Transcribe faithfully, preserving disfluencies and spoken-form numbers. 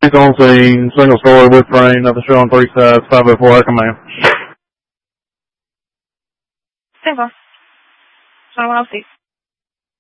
He's on scene, single story with frame, nothing showing three sides, five oh four, command. Single. twenty-one oh six.